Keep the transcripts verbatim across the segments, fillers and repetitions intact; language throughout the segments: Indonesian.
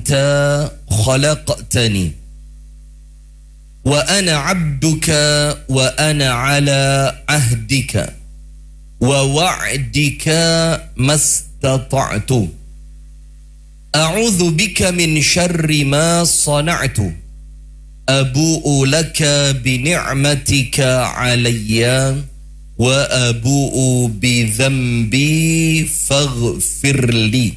syi'ta khalaqtani wa ana 'abduka wa ana 'ala ahdika wa wa'dika mastata'tu a'udzu bika min syarri ma sana'tu abu'u laka bi ni'matika 'alayya wa abu'u bi dhanbi faghfirli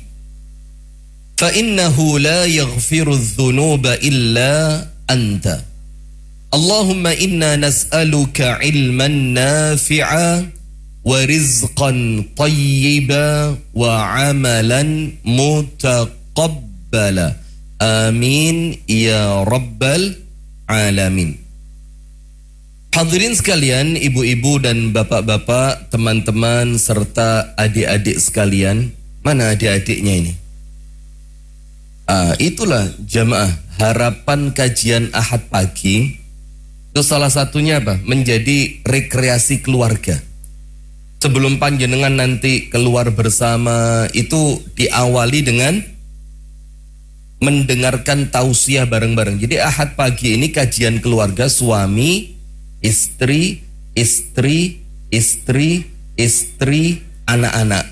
fa innahu la yaghfiru adh-dhunuba illa anta Allahumma inna nas'aluka 'ilman nafi'a wa rizqan tayyiba wa 'amalan mutaqabbala amin ya rabbal alamin. Hadirin sekalian, ibu-ibu dan bapak-bapak, teman-teman serta adik-adik sekalian, mana adik-adiknya ini? Ah, itulah jamaah harapan kajian Ahad pagi. Itu salah satunya apa? Menjadi rekreasi keluarga. Sebelum panjenengan nanti keluar bersama, itu diawali dengan mendengarkan tausiah bareng-bareng. Jadi Ahad pagi ini kajian keluarga, suami, istri, istri, istri, istri, anak-anak.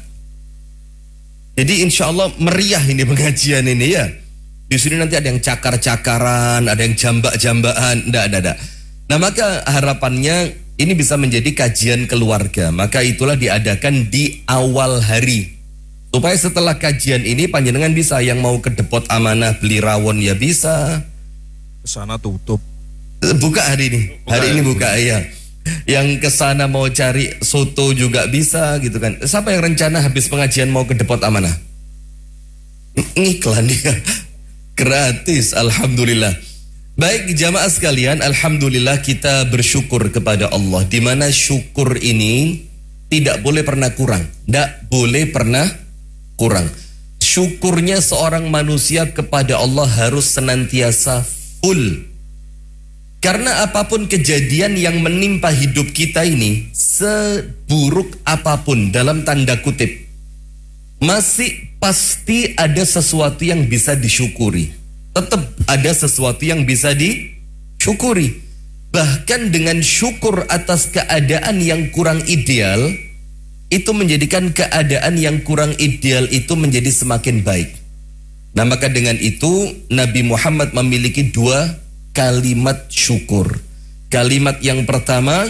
Jadi insya Allah meriah ini pengajian ini ya. Di sini nanti ada yang cakar-cakaran, ada yang jambak-jambakan, enggak, enggak, enggak. Nah maka harapannya ini bisa menjadi kajian keluarga. Maka itulah diadakan di awal hari. Supaya setelah kajian ini panjenengan bisa, yang mau ke depot amanah beli rawon ya bisa. Kesana tutup. Buka hari ini, buka hari ini buka ya. Yang kesana mau cari soto juga bisa gitu kan. Siapa yang rencana habis pengajian mau ke depot amanah? Ngiklan dia. Gratis, alhamdulillah. Baik jamaah sekalian, alhamdulillah kita bersyukur kepada Allah. Di mana syukur ini tidak boleh pernah kurang. Tidak boleh pernah kurang. Syukurnya seorang manusia kepada Allah harus senantiasa full. Karena apapun kejadian yang menimpa hidup kita ini, seburuk apapun dalam tanda kutip, masih pasti ada sesuatu yang bisa disyukuri. Tetap ada sesuatu yang bisa disyukuri. Bahkan dengan syukur atas keadaan yang kurang ideal, itu menjadikan keadaan yang kurang ideal itu menjadi semakin baik. Nah maka dengan itu Nabi Muhammad memiliki dua kalimat syukur. Kalimat yang pertama,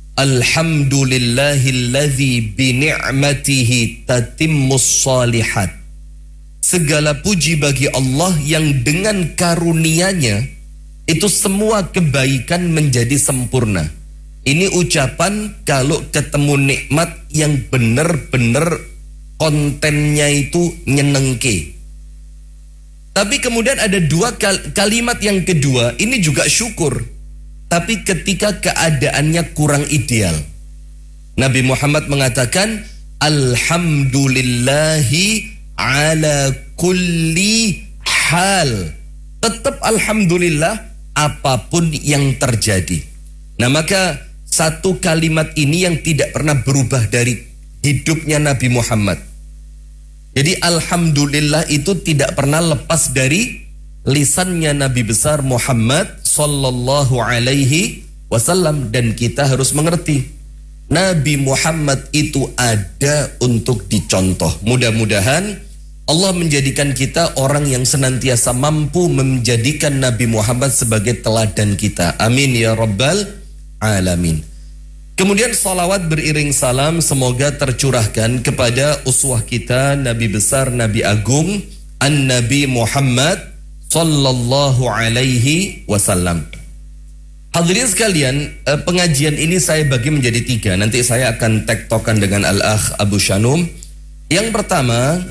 alhamdulillahilladzi bi ni'matihi tatimmus shalihat. Segala puji bagi Allah yang dengan karunia-Nya itu semua kebaikan menjadi sempurna. Ini ucapan kalau ketemu nikmat yang benar-benar kontennya itu nyenengke. Tapi kemudian ada dua kal kalimat yang kedua, ini juga syukur. Tapi ketika keadaannya kurang ideal. Nabi Muhammad mengatakan, alhamdulillahi ala kulli hal. Tetap alhamdulillah apapun yang terjadi. Nah maka satu kalimat ini yang tidak pernah berubah dari hidupnya Nabi Muhammad. Jadi alhamdulillah itu tidak pernah lepas dari lisannya Nabi besar Muhammad sallallahu alaihi wasallam. Dan kita harus mengerti, Nabi Muhammad itu ada untuk dicontoh. Mudah-mudahan Allah menjadikan kita orang yang senantiasa mampu menjadikan Nabi Muhammad sebagai teladan kita. Amin ya rabbal alamin. Kemudian salawat beriring salam semoga tercurahkan kepada uswah kita, Nabi besar, Nabi agung, An-Nabi Muhammad sallallahu alaihi wasallam. Hadirin sekalian, pengajian ini saya bagi menjadi tiga. Nanti saya akan tektokan dengan Al-Akh Abu Shanum. Yang pertama,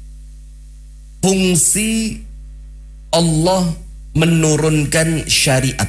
fungsi Allah menurunkan syariat.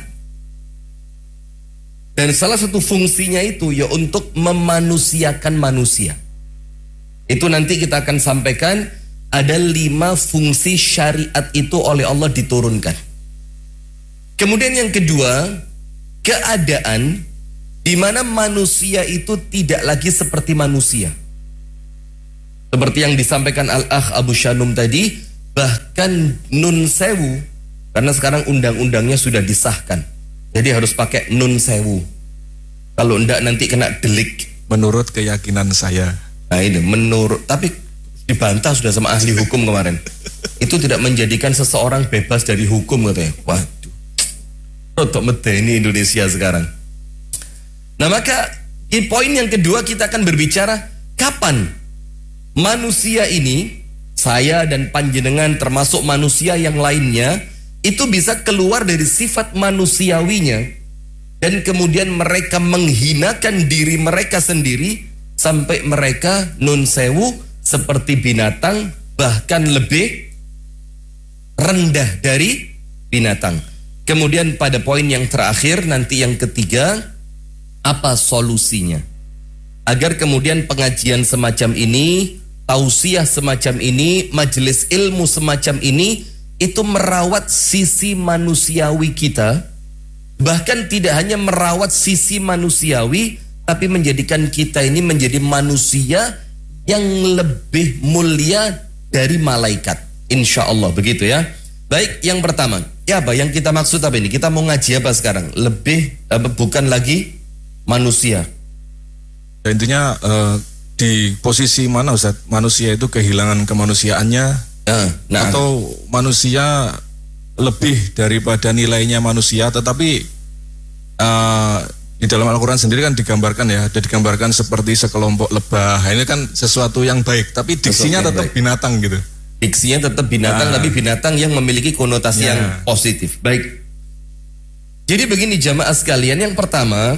Dan salah satu fungsinya itu ya untuk memanusiakan manusia. Itu nanti kita akan sampaikan, ada lima fungsi syariat itu oleh Allah diturunkan. Kemudian yang kedua, keadaan di mana manusia itu tidak lagi seperti manusia. Seperti yang disampaikan Al-Akh Abu Shanum tadi, Bahkan nun sewu, karena sekarang undang-undangnya sudah disahkan. Jadi harus pakai nun sewu. Kalau enggak nanti kena delik. Menurut keyakinan saya. Nah ini menurut, tapi dibantah sudah sama ahli hukum kemarin. Itu tidak menjadikan seseorang bebas dari hukum katanya. Waduh, untuk medeni Indonesia sekarang. Nah maka di poin yang kedua kita akan berbicara kapan manusia ini, saya dan panjenengan termasuk manusia yang lainnya, itu bisa keluar dari sifat manusiawinya dan kemudian mereka menghinakan diri mereka sendiri sampai mereka nun sewu seperti binatang, bahkan lebih rendah dari binatang. Kemudian pada poin yang terakhir nanti yang ketiga, apa solusinya agar kemudian pengajian semacam ini, tausiah semacam ini, majelis ilmu semacam ini itu merawat sisi manusiawi kita, bahkan tidak hanya merawat sisi manusiawi tapi menjadikan kita ini menjadi manusia yang lebih mulia dari malaikat, insya Allah begitu ya. Baik, yang pertama ya apa yang kita maksud apa ini? Kita mau ngaji apa sekarang? Lebih apa, bukan lagi manusia. Ya, intinya uh, di posisi mana Ustaz? Manusia itu kehilangan kemanusiaannya, nah, nah. atau manusia lebih daripada nilainya manusia, tetapi uh, di dalam Al-Quran sendiri kan digambarkan ya, ada digambarkan seperti sekelompok lebah. Ini kan sesuatu yang baik, tapi diksinya tetap baik. Binatang gitu. Diksinya tetap binatang, nah. tapi binatang yang memiliki konotasi ya. yang positif. Baik. Jadi begini jamaah sekalian, yang pertama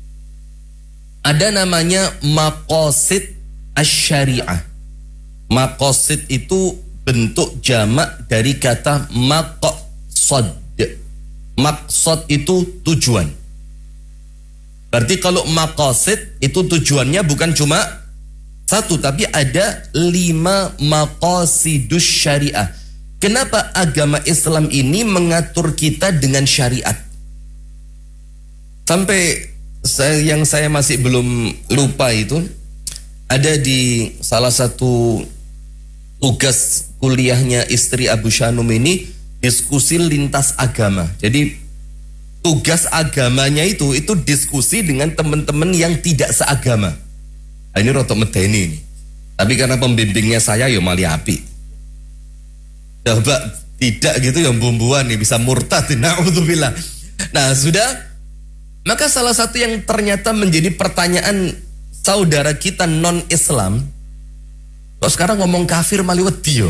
ada namanya maqasid asy-syariah. Maqasid itu bentuk jamak dari kata maqsad. Maqsad itu tujuan. Berarti kalau maqasid itu tujuannya bukan cuma satu, tapi ada lima maqasidus syariah. Kenapa agama Islam ini mengatur kita dengan syariat? Sampai saya, yang saya masih belum lupa itu ada di salah satu tugas kuliahnya istri Abu Shanum ini diskusi lintas agama. Jadi tugas agamanya itu itu diskusi dengan teman-teman yang tidak seagama. Nah, ini rotok medeni ini. Tapi karena pembimbingnya saya ya mali api. Coba tidak gitu yang bumbuan nih bisa murtad. Na'udzubillah. Nah sudah. Maka salah satu yang ternyata menjadi pertanyaan saudara kita non-Islam, kok sekarang ngomong kafir mali wedi yo?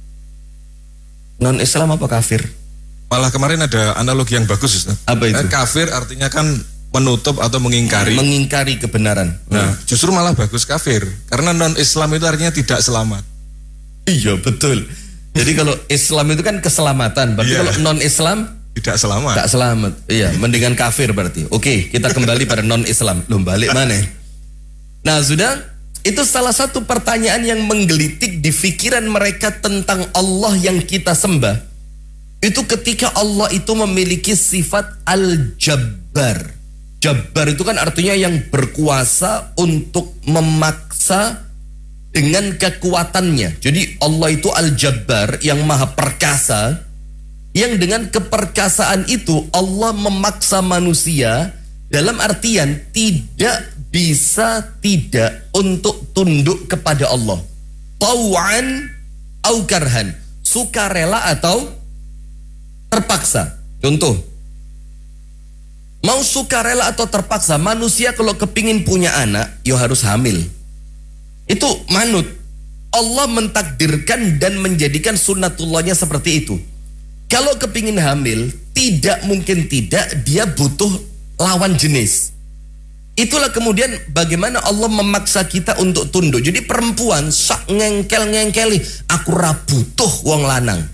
Non-Islam apa kafir? Malah kemarin ada analogi yang bagus Ustaz. Apa itu? Eh, kafir artinya kan menutup atau mengingkari. Mengingkari kebenaran. Nah, hmm. justru malah bagus kafir, karena non-Islam itu artinya tidak selamat. Iya betul. Jadi kalau Islam itu kan keselamatan, berarti yeah. kalau non-Islam tidak selamat. Tak selamat. Iya, mendingan kafir berarti. Oke, kita kembali pada non-Islam. Loh, balik mana? Nah, sudah, itu salah satu pertanyaan yang menggelitik di pikiran mereka tentang Allah yang kita sembah. Itu ketika Allah itu memiliki sifat Al-Jabbar. Jabbar itu kan artinya yang berkuasa untuk memaksa dengan kekuatannya. Jadi Allah itu Al-Jabbar yang maha perkasa, yang dengan keperkasaan itu Allah memaksa manusia dalam artian tidak bisa tidak untuk tunduk kepada Allah. Tau'an au karhan, sukarela atau terpaksa. Contoh, mau sukarela atau terpaksa, manusia kalau kepingin punya anak, ya harus hamil. Itu manut. Allah mentakdirkan dan menjadikan sunnatullahnya seperti itu. Kalau kepingin hamil, tidak mungkin tidak, dia butuh lawan jenis. Itulah kemudian bagaimana Allah memaksa kita untuk tunduk. Jadi perempuan sak ngengkel-ngengkeli, aku ra butuh wong lanang.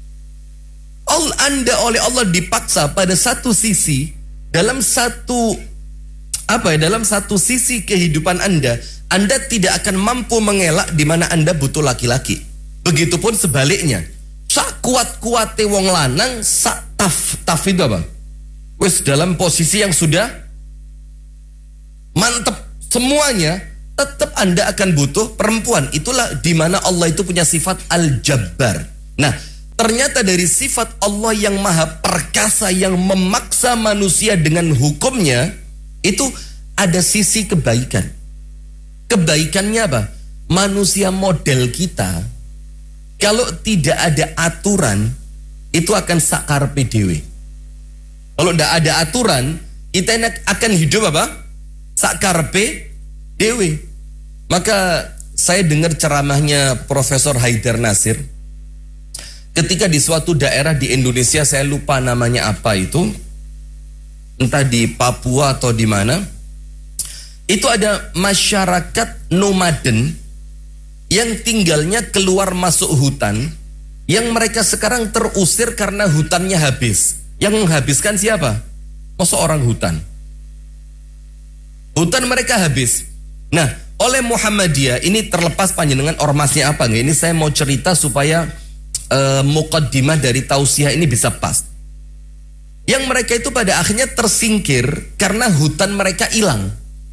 Allah, Anda oleh Allah dipaksa pada satu sisi, dalam satu apa ya, dalam satu sisi kehidupan Anda, Anda tidak akan mampu mengelak di mana Anda butuh laki-laki. Begitupun sebaliknya. Sak kuat-kuate wong lanang, sak taf, taf itu apa? Wes dalam posisi yang sudah mantep semuanya, tetap Anda akan butuh perempuan. Itulah di mana Allah itu punya sifat Al-Jabbar. Nah, ternyata dari sifat Allah yang maha perkasa yang memaksa manusia dengan hukumnya, itu ada sisi kebaikan. Kebaikannya apa? Manusia model kita, kalau tidak ada aturan, itu akan sakarpe dewe. Kalau tidak ada aturan, kita akan hidup apa? Sakarpe dewe. Maka saya dengar ceramahnya Profesor Haidar Nasir ketika di suatu daerah di Indonesia, saya lupa namanya apa itu, entah di Papua atau di mana. Itu ada masyarakat nomaden yang tinggalnya keluar masuk hutan, yang mereka sekarang terusir karena hutannya habis. Yang menghabiskan siapa? Masa orang hutan. Hutan mereka habis. Nah, oleh Muhammadiyah, ini terlepas panjenengan ormasnya apa nggak? Ini saya mau cerita supaya uh, muqaddimah dari tausiah ini bisa pas. Yang mereka itu pada akhirnya tersingkir karena hutan mereka hilang.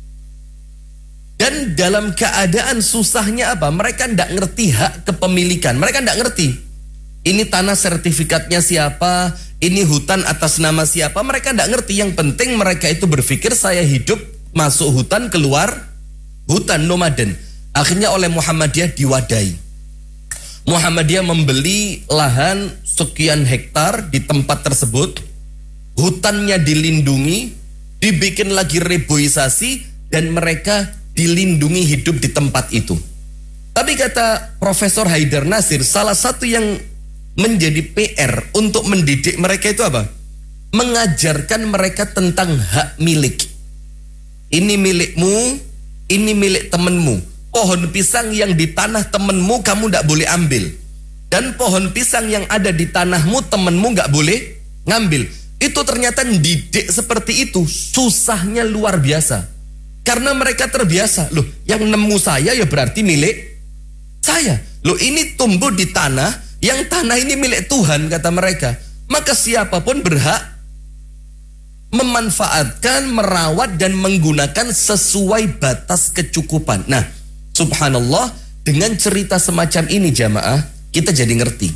Dan dalam keadaan susahnya apa? Mereka tidak ngerti hak kepemilikan. Mereka tidak ngerti. Ini tanah sertifikatnya siapa? Ini hutan atas nama siapa? Mereka tidak ngerti. Yang penting mereka itu berpikir saya hidup masuk hutan, keluar hutan nomaden. Akhirnya oleh Muhammadiyah diwadahi. Muhammadiyah membeli lahan sekian hektar di tempat tersebut. Hutannya dilindungi, dibikin lagi reboisasi, dan mereka dilindungi hidup di tempat itu. Tapi kata Profesor Haidar Nasir, salah satu yang menjadi P R untuk mendidik mereka itu apa? Mengajarkan mereka tentang hak milik. Ini milikmu, ini milik temenmu. Pohon pisang yang di tanah temenmu kamu tidak boleh ambil. Dan pohon pisang yang ada di tanahmu temenmu nggak boleh ngambil. Itu ternyata didik seperti itu, susahnya luar biasa. Karena mereka terbiasa, loh yang nemu saya ya berarti milik saya. Loh ini tumbuh di tanah, yang tanah ini milik Tuhan kata mereka. Maka siapapun berhak memanfaatkan, merawat dan menggunakan sesuai batas kecukupan. Nah, subhanallah, dengan cerita semacam ini jamaah, kita jadi ngerti.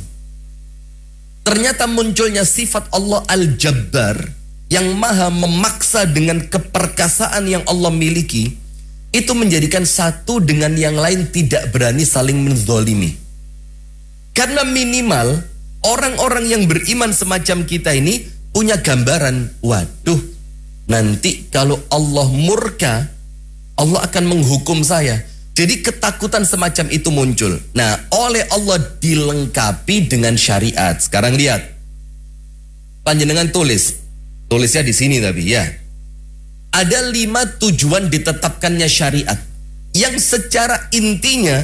Ternyata munculnya sifat Allah Al-Jabbar yang maha memaksa dengan keperkasaan yang Allah miliki, itu menjadikan satu dengan yang lain tidak berani saling menzolimi. Karena minimal orang-orang yang beriman semacam kita ini punya gambaran, waduh, nanti kalau Allah murka, Allah akan menghukum saya. Jadi ketakutan semacam itu muncul. Nah, oleh Allah dilengkapi dengan syariat. Sekarang lihat, panjenengan tulis. Tulisnya di sini tapi ya. Ada lima tujuan ditetapkannya syariat yang secara intinya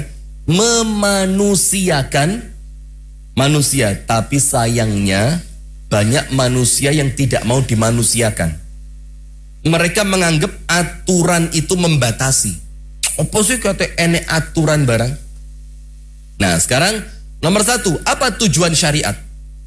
memanusiakan manusia. Tapi sayangnya banyak manusia yang tidak mau dimanusiakan. Mereka menganggap aturan itu membatasi. Apa sih kata enek aturan barang? Nah sekarang nomor satu, apa tujuan syariat?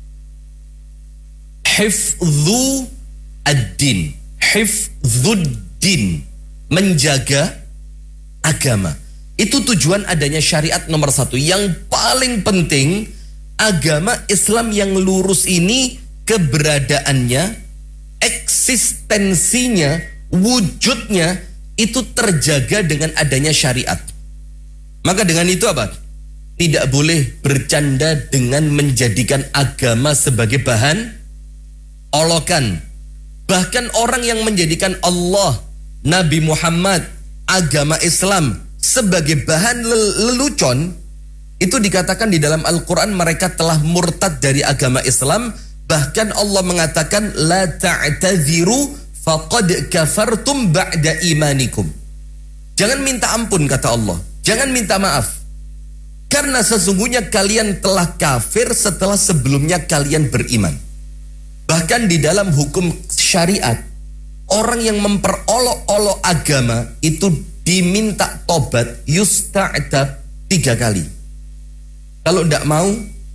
Hifdzu ad-din, hifdzuddin, menjaga agama. Itu tujuan adanya syariat nomor satu. Yang paling penting, agama Islam yang lurus ini keberadaannya, eksistensinya, wujudnya itu terjaga dengan adanya syariat. Maka dengan itu apa? Tidak boleh bercanda dengan menjadikan agama sebagai bahan olokan. Bahkan orang yang menjadikan Allah, Nabi Muhammad, agama Islam sebagai bahan lelucon, itu dikatakan di dalam Al-Quran mereka telah murtad dari agama Islam. Bahkan Allah mengatakan la ta'tadhiru faqad kafartum ba'da imanikum. Jangan minta ampun kata Allah, jangan minta maaf, karena sesungguhnya kalian telah kafir setelah sebelumnya kalian beriman. Bahkan di dalam hukum syariat, orang yang memperolok-olok agama itu diminta tobat, yusta'tab tiga kali. Kalau tidak mau,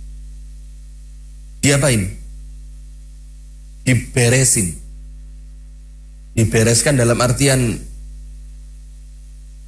diapain? Diberesin. Dibereskan dalam artian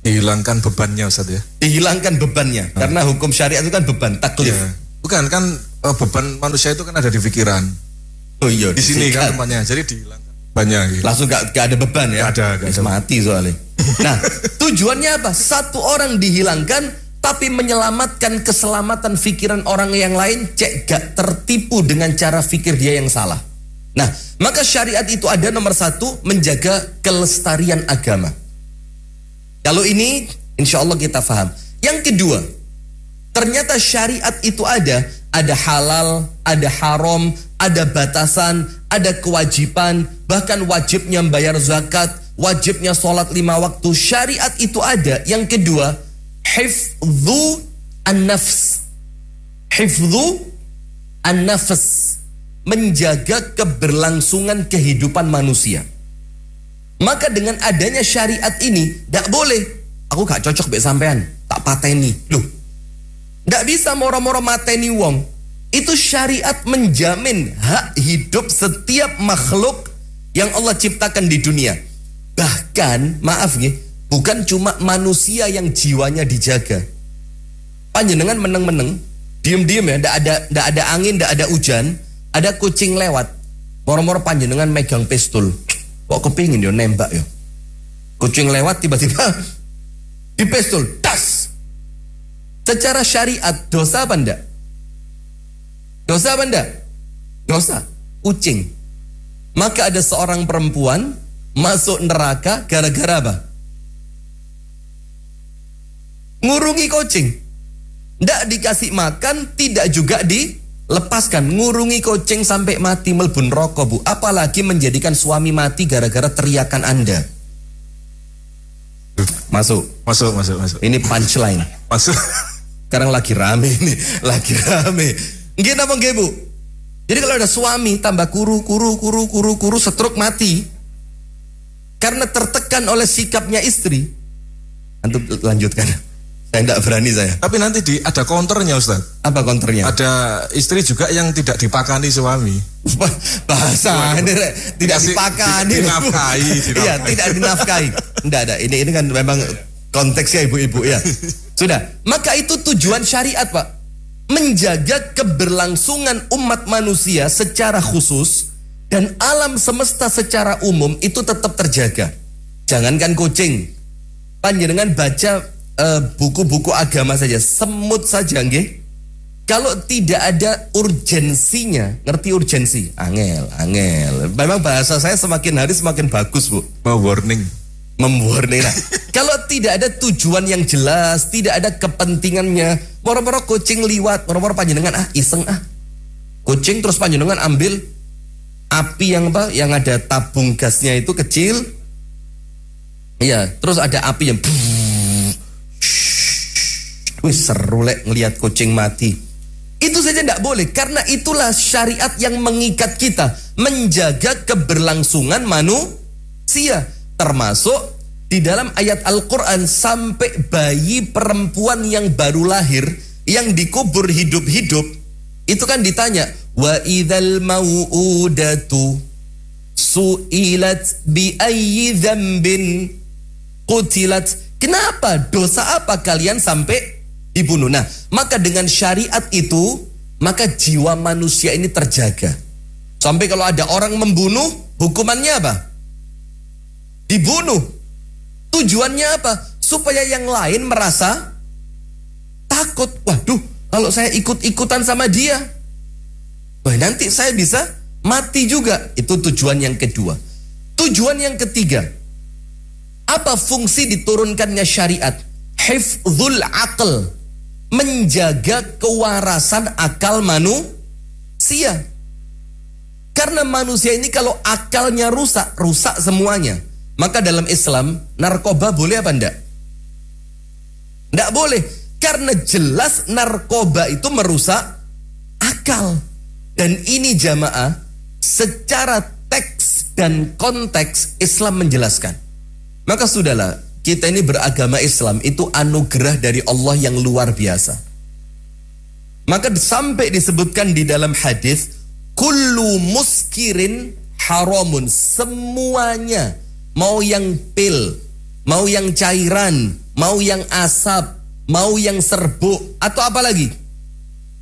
dihilangkan bebannya Ustaz ya. Dihilangkan bebannya, hmm. Karena hukum syariat itu kan beban, taklif. Ya. Bukan kan uh, beban manusia itu kan ada di pikiran. Oh iya, di sini kan tempatnya, jadi dihilangkan banyak. Gitu. Langsung gak, gak ada beban ya? Gak ada, gak ada. Mati soalnya. Nah, tujuannya apa? Satu orang dihilangkan, tapi menyelamatkan keselamatan pikiran orang yang lain, cek gak tertipu dengan cara pikir dia yang salah. Nah, maka syariat itu ada nomor satu, menjaga kelestarian agama. Kalau ini, insya Allah kita paham. Yang kedua, ternyata syariat itu ada, ada halal, ada haram, ada batasan, ada kewajiban, bahkan wajibnya membayar zakat, wajibnya sholat lima waktu. Syariat itu ada. Yang kedua, hifdhu an-nafs. Hifdhu an-nafs, menjaga keberlangsungan kehidupan manusia. Maka dengan adanya syariat ini, tidak boleh, aku gak cocok be sampean, tak pateni. Loh, tidak bisa moro-moro mateni wong. Itu syariat menjamin hak hidup setiap makhluk yang Allah ciptakan di dunia. Bahkan, maaf nih, bukan cuma manusia yang jiwanya dijaga. Panjenengan meneng-meneng, diem-diem ya, tidak ada, tidak ada angin, tidak ada hujan, ada kucing lewat, moro-moro panjenengan megang pistol. Kok kepingin yo nembak yo. Kucing lewat tiba-tiba di pistol, tas. Secara syariat dosa apa enggak? Dosa apa enggak? Dosa. Kucing. Maka ada seorang perempuan masuk neraka gara-gara apa? Ngurungi kucing. Enggak dikasih makan, tidak juga dilepaskan. Ngurungi kucing sampai mati melbun rokok, Bu. Apalagi menjadikan suami mati gara-gara teriakan Anda. Masuk. Masuk, masuk, masuk. Ini punchline. Masuk. Sekarang lagi rame ini, lagi rame. Nggih napa nggih, Bu? Jadi kalau ada suami tambah kuru, kuru, kuru, kuru, kuru, stroke mati. Karena tertekan oleh sikapnya istri. Antum lanjutkan. Saya tidak berani saya. Tapi nanti di, ada counternya, Ustaz. Apa counternya? Ada istri juga yang tidak dipakani suami. Bahasa ini tidak dipakani. Dinafkahi. Iya, tidak dinafkahi. Tidak ada. Ini ini kan memang konteksnya ibu-ibu ya. Sudah. Maka itu tujuan syariat, Pak. Menjaga keberlangsungan umat manusia secara khusus dan alam semesta secara umum itu tetap terjaga. Jangankan kucing. Panjenengan baca buku-buku uh, agama saja, semut saja nggih. Kalau tidak ada urgensinya, ngerti urgensi? Angel, angel. Memang bahasa saya semakin hari semakin bagus, Bu. Mau warning. Memwarning. Nah, kalau tidak ada tujuan yang jelas, tidak ada kepentingannya, moro-moro kucing liwat, moro-moro panjenengan ah iseng ah. Kucing terus panjenengan ambil api yang apa? Yang ada tabung gasnya itu kecil. Iya, terus ada api yang wih seru lek ngelihat kucing mati. Itu saja tidak boleh, karena itulah syariat yang mengikat kita, menjaga keberlangsungan manusia. Termasuk di dalam ayat Al-Quran sampai bayi perempuan yang baru lahir yang dikubur hidup-hidup itu kan ditanya, wa idzal mau'udatu su'ilat bi ayyi dzambin qutilat. Kenapa? Dosa apa kalian sampai dibunuh? Nah, maka dengan syariat itu maka jiwa manusia ini terjaga. Sampai kalau ada orang membunuh, hukumannya apa? Dibunuh. Tujuannya apa? Supaya yang lain merasa takut. Waduh, kalau saya ikut-ikutan sama dia, wah nanti saya bisa mati juga. Itu tujuan yang kedua. Tujuan yang ketiga, apa fungsi diturunkannya syariat? Hifdzul aql, menjaga kewarasan akal manusia. Karena manusia ini kalau akalnya rusak, rusak semuanya. Maka dalam Islam, narkoba boleh apa enggak? Enggak boleh. Karena jelas narkoba itu merusak akal. Dan ini jamaah, secara teks dan konteks Islam menjelaskan. Maka sudahlah, kita ini beragama Islam itu anugerah dari Allah yang luar biasa. Maka sampai disebutkan di dalam hadis, kullu muskirin haramun, semuanya, mau yang pil, mau yang cairan, mau yang asap, mau yang serbuk, atau apa lagi?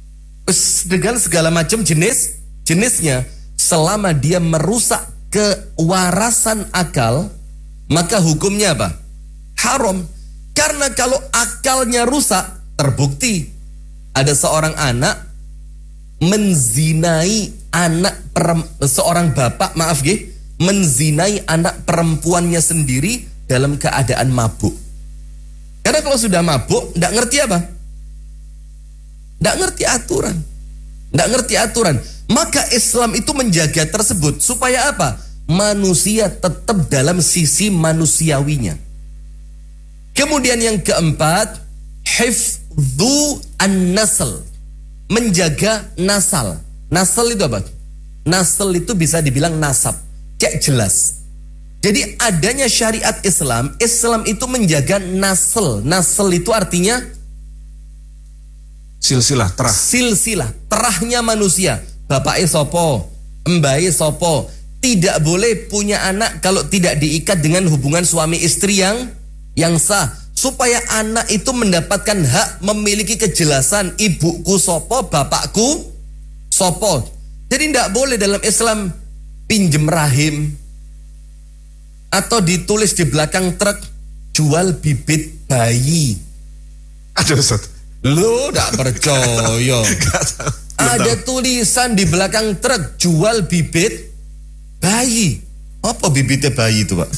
dengan segala macam jenis jenisnya, selama dia merusak kewarasan akal, maka hukumnya apa? Haram. Karena kalau akalnya rusak, terbukti ada seorang anak menzinai anak perem, seorang bapak maaf ge, menzinai anak perempuannya sendiri dalam keadaan mabuk. Karena kalau sudah mabuk, tidak ngerti apa? Tidak ngerti aturan. Tidak ngerti aturan. Maka Islam itu menjaga tersebut supaya apa? Manusia tetap dalam sisi manusiawinya. Kemudian yang keempat, hifdzu an-nasl, menjaga nasal. Nasal itu apa? Nasal itu bisa dibilang nasab, cek jelas. Jadi adanya syariat Islam, Islam itu menjaga nasal. Nasal itu artinya silsilah, terah. Silsilah, terahnya manusia. Bapake sopo, mbae sopo. Tidak boleh punya anak kalau tidak diikat dengan hubungan suami istri yang yang sah. Supaya anak itu mendapatkan hak memiliki kejelasan, ibuku sopo, bapakku sopo. Jadi tidak boleh dalam Islam pinjem rahim, atau ditulis di belakang truk jual bibit bayi. Aduh, Ustaz. Lo tidak percaya? Ada tulisan di belakang truk jual bibit bayi. Apa bibitnya bayi itu, Pak?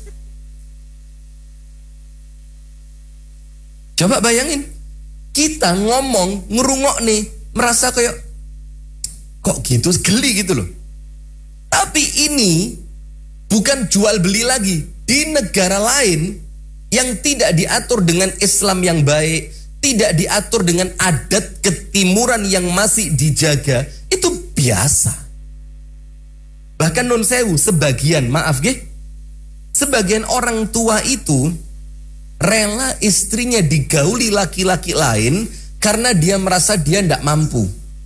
Coba bayangin, kita ngomong, ngerungok nih, merasa kayak kok gitu, geli gitu loh. Tapi ini bukan jual beli lagi. Di negara lain yang tidak diatur dengan Islam yang baik, tidak diatur dengan adat ketimuran yang masih dijaga, itu biasa. Bahkan non sewu, sebagian, maaf ge, sebagian orang tua itu rela istrinya digauli laki-laki lain karena dia merasa dia tidak mampu.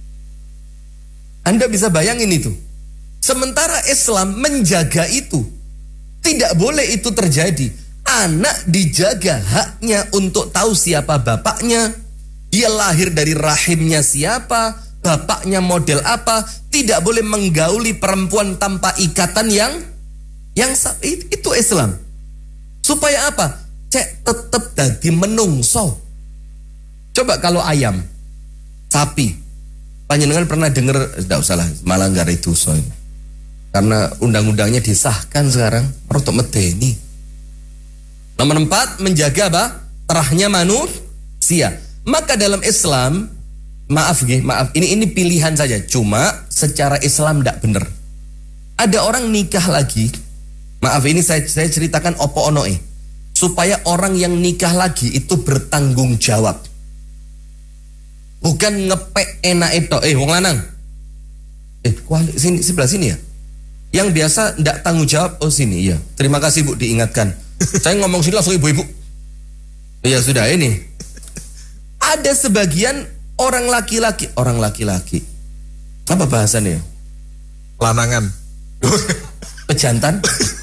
Anda bisa bayangin itu. Sementara Islam menjaga itu. Tidak boleh itu terjadi. Anak dijaga haknya untuk tahu siapa bapaknya, dia lahir dari rahimnya siapa, bapaknya model apa. Tidak boleh menggauli perempuan tanpa ikatan yang yang itu Islam. Supaya apa? Cek tetep dadi menungso. Coba kalau ayam, sapi, panjenengan pernah dengar? Tidak usah lah, malah nggak itu so. Karena undang-undangnya disahkan sekarang untuk medeni. Nomor empat, menjaga apa? Terahnya manusia. Maka dalam Islam, maaf gih, maaf, ini ini pilihan saja. Cuma secara Islam tidak benar. Ada orang nikah lagi, maaf ini saya saya ceritakan opo onoe. Supaya orang yang nikah lagi itu bertanggung jawab. Bukan ngepek enak itu. Eh, wong lanang. Eh, sini, sebelah sini ya. Yang biasa ndak tanggung jawab, oh sini ya. Terima kasih Bu diingatkan. Saya ngomong sini langsung ibu-ibu. Ya sudah ini. Ada sebagian orang laki-laki, orang laki-laki. Apa bahasannya? Lanangan. Pejantan.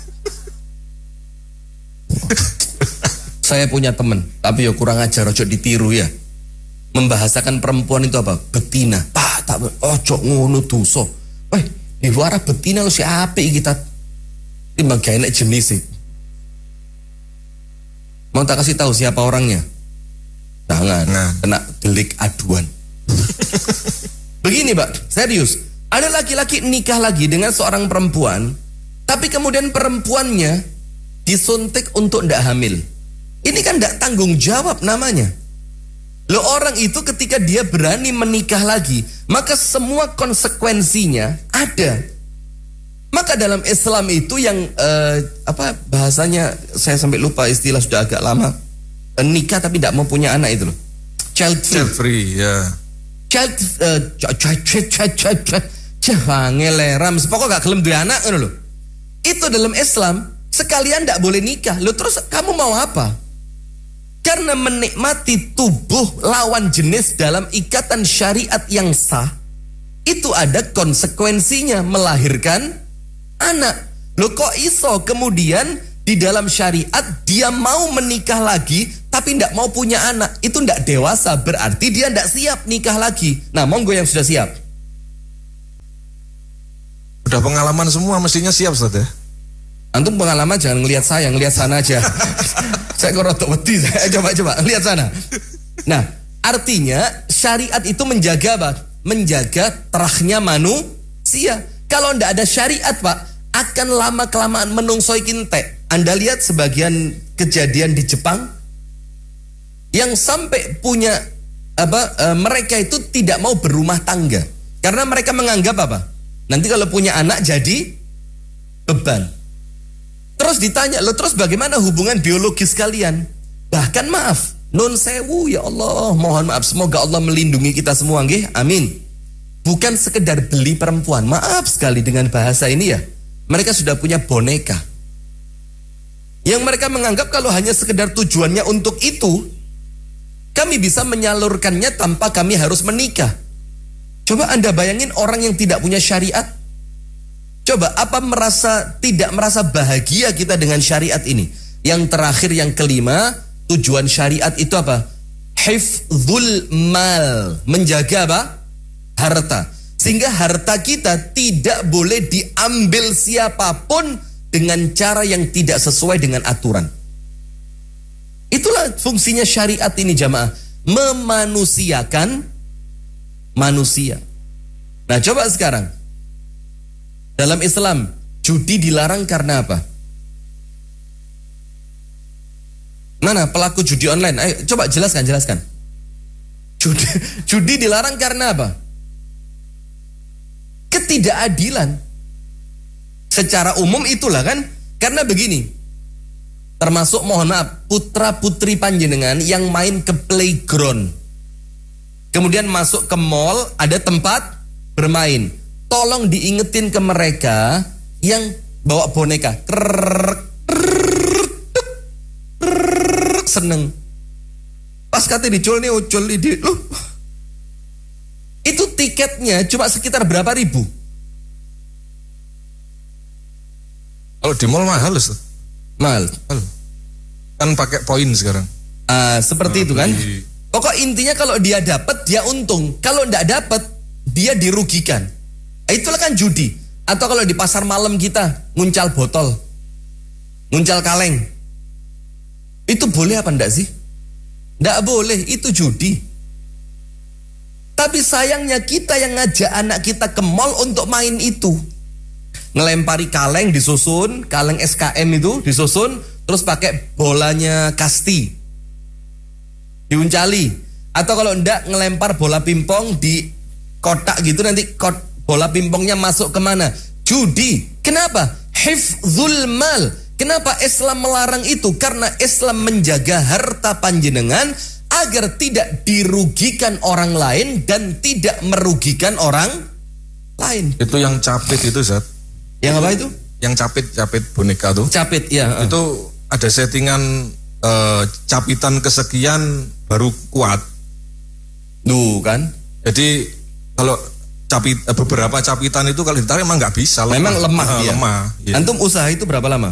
Saya punya teman, tapi ya kurang ajar, ojo ditiru ya. Membahasakan perempuan itu apa? Betina. Pak, tak ojo ngono dosa. Eh, di luar betina lu siapa kita? Timbang gak enak jenis sih. Mau tak kasih tahu siapa orangnya? Jangan, nah. Kena delik aduan. Begini, Pak, serius. Ada laki-laki nikah lagi dengan seorang perempuan, tapi kemudian perempuannya disuntik untuk ndak hamil. Ini kan ndak tanggung jawab namanya. Loh, orang itu ketika dia berani menikah lagi, maka semua konsekuensinya ada. Maka dalam Islam itu yang eh, apa bahasanya, saya sampai lupa istilah, sudah agak lama. Eh, nikah tapi tidak mau punya anak itu loh. Child free. Child free, ya. Child uh, child child child child child ngeleram, pokoknya gak kelem duwe anak ngono loh. Itu dalam Islam sekalian tidak boleh nikah. Loh, terus kamu mau apa? Karena menikmati tubuh lawan jenis dalam ikatan syariat yang sah, itu ada konsekuensinya, melahirkan anak. Loh, kok iso kemudian di dalam syariat dia mau menikah lagi tapi tidak mau punya anak, itu tidak dewasa, berarti dia tidak siap nikah lagi. Nah, monggo yang sudah siap. Udah pengalaman semua, mestinya siap Ustaz ya. Antum pengalaman jangan ngelihat saya, ngelihat sana aja. Saya kok rotok wedi, saya coba-coba lihat sana. Nah, artinya syariat itu menjaga apa? Menjaga terahnya manusia. Kalau tidak ada syariat, Pak, akan lama kelamaan menungsoi kintek. Anda lihat sebagian kejadian di Jepang yang sampai punya apa? E, mereka itu tidak mau berumah tangga karena mereka menganggap apa? Nanti kalau punya anak jadi beban. Terus ditanya, lo terus bagaimana hubungan biologis kalian? Bahkan maaf, nun sewu ya Allah, mohon maaf, semoga Allah melindungi kita semua, nggih, amin. Bukan sekedar beli perempuan, maaf sekali dengan bahasa ini ya. Mereka sudah punya boneka. Yang mereka menganggap kalau hanya sekedar tujuannya untuk itu, kami bisa menyalurkannya tanpa kami harus menikah. Coba Anda bayangin orang yang tidak punya syariat. Coba apa merasa tidak merasa bahagia kita dengan syariat ini? Yang terakhir, yang kelima, tujuan syariat itu apa? Hifdzul mal, menjaga apa? Harta. Sehingga harta kita tidak boleh diambil siapapun dengan cara yang tidak sesuai dengan aturan. Itulah fungsinya syariat ini jamaah, memanusiakan manusia. Nah, coba sekarang dalam Islam, judi dilarang karena apa? Mana pelaku judi online? Ayo coba jelaskan, jelaskan. Judi, judi dilarang karena apa? Ketidakadilan. Secara umum itulah kan. Karena begini, termasuk mohon maaf, putra putri panjenengan yang main ke playground, kemudian masuk ke mall, ada tempat bermain. Tolong diingetin ke mereka yang bawa boneka. Krrrr, krrrr, krrrr, seneng. Pas kata dicul nih, ucul di loh. Itu tiketnya cuma sekitar berapa ribu? Kalau di mall mahal Ustaz. Mahal. Kan pakai poin sekarang. Ah, seperti nah, itu kan. Di... Pokok intinya kalau dia dapat dia untung, kalau tidak dapat dia dirugikan. Itulah kan judi. Atau kalau di pasar malam kita nguncal botol, nguncal kaleng, itu boleh apa enggak sih? Enggak boleh, itu judi. Tapi sayangnya kita yang ngajak anak kita ke mall untuk main itu, ngelempari kaleng disusun, kaleng S K M itu disusun, terus pakai bolanya kasti, diuncali. Atau kalau enggak ngelempar bola pingpong di kotak gitu, nanti kot bola pingpongnya masuk kemana? Judi. Kenapa? Hifdzul mal. Kenapa Islam melarang itu? Karena Islam menjaga harta panjenengan agar tidak dirugikan orang lain dan tidak merugikan orang lain. Itu yang capit itu Zat. Yang apa itu? Yang capit-capit boneka tuh. Capit ya. Itu ada settingan uh, capitan kesekian baru kuat. Duh kan. Jadi kalau capit, beberapa capitan itu kalau ditarik emang nggak bisa. Lemah. Memang lemah uh, dia. Lemah. Ya. Antum usaha itu berapa lama?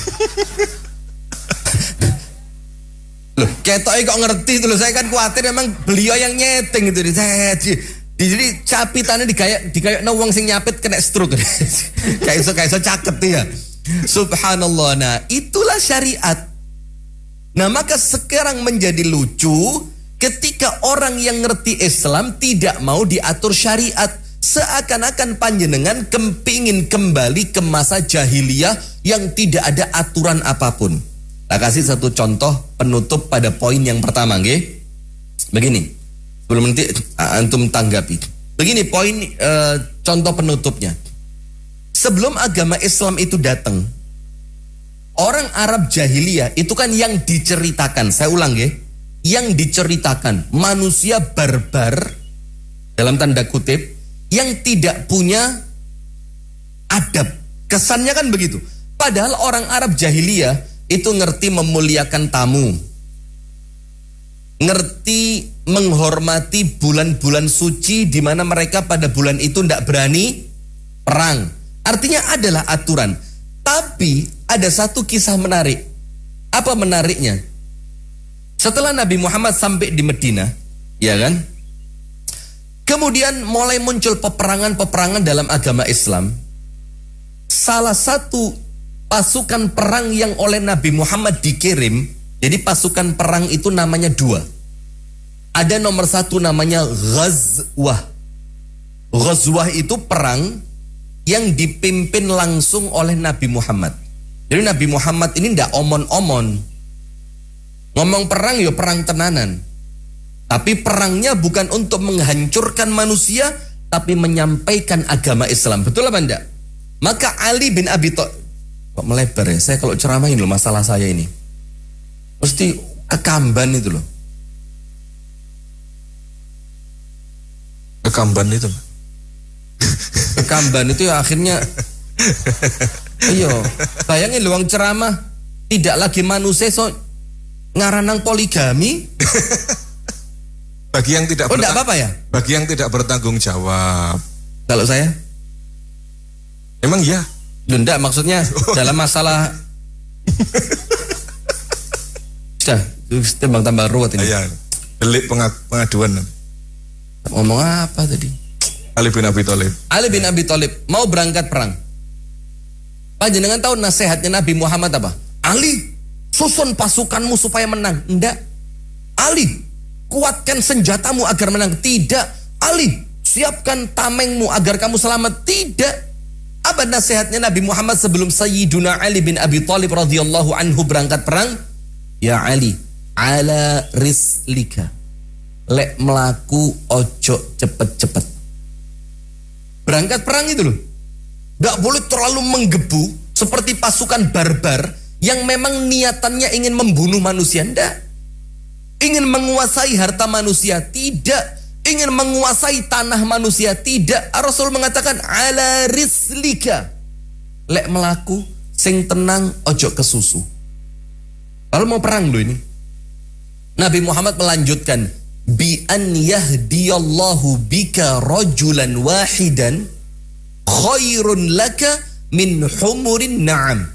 Loh, ketoknya kok ngerti itu loh. Saya kan khawatir emang beliau yang nyeting itu. Jadi capitannya dikayak dikayak no wong sing nyapit kena stroke. Kayak iso kayak iso caket ya. Subhanallah. Nah, itulah syariat. Nah, maka sekarang menjadi lucu ketika orang yang ngerti Islam tidak mau diatur syariat. Seakan-akan panjenengan kepingin kembali ke masa jahiliyah yang tidak ada aturan apapun. Saya kasih satu contoh penutup pada poin yang pertama, nggih. Begini, sebelum nanti antum tanggapi. Begini poin e, contoh penutupnya. Sebelum agama Islam itu datang, orang Arab jahiliyah itu kan yang diceritakan, saya ulang nggih, yang diceritakan manusia barbar dalam tanda kutip yang tidak punya adab. Kesannya kan begitu. Padahal orang Arab jahiliyah itu ngerti memuliakan tamu, ngerti menghormati bulan-bulan suci di mana mereka pada bulan itu tidak berani perang. Artinya adalah aturan. Tapi ada satu kisah menarik. Apa menariknya? Setelah Nabi Muhammad sampai di Medina, ya kan? Kemudian mulai muncul peperangan-peperangan dalam agama Islam. Salah satu pasukan perang yang oleh Nabi Muhammad dikirim, jadi pasukan perang itu namanya dua. Ada nomor satu namanya Ghazwah. Ghazwah itu perang yang dipimpin langsung oleh Nabi Muhammad. Jadi Nabi Muhammad ini tidak omon-omon. Ngomong perang ya perang tenanan. Tapi perangnya bukan untuk menghancurkan manusia, tapi menyampaikan agama Islam. Betul apa enggak? Maka Ali bin Abi Thalib, kok melebar ya? Saya kalau ceramahin loh masalah saya ini, mesti kekamban itu loh. Kekamban itu? Kekamban itu ya akhirnya, iyo, bayangin luang ceramah, tidak lagi manusia so ngaranang poligami. Bagi yang tidak oh, enggak apa-apa ya? Bagi yang tidak bertanggung jawab. Kalau saya? Emang iya? Loh, enggak, maksudnya dalam masalah sudah, tembang tambah ruwet ini. Iya, delik pengaduan. Ngomong apa tadi? Ali bin Abi Thalib. Ali bin Abi Thalib mau berangkat perang. Panjenengan tahu nasihatnya Nabi Muhammad apa? Ali, susun pasukanmu supaya menang. Enggak. Ali, kuatkan senjatamu agar menang. Tidak. Ali, siapkan tamengmu agar kamu selamat. Tidak. Apa nasihatnya Nabi Muhammad sebelum Sayyiduna Ali bin Abi Thalib radhiyallahu anhu berangkat perang? Ya Ali, ala rislika, lek melaku ojo cepet-cepet. Berangkat perang itu loh, gak boleh terlalu menggebu seperti pasukan barbar yang memang niatannya ingin membunuh manusia. Ndak. Ingin menguasai harta manusia. Tidak. Ingin menguasai tanah manusia. Tidak. Rasul mengatakan ala rislika, lek melaku sing tenang ojo kesusu. Kalau mau perang loh ini, Nabi Muhammad melanjutkan, bi an yahdiyallahu bika rajulan wahidan khairun laka min humurin na'am.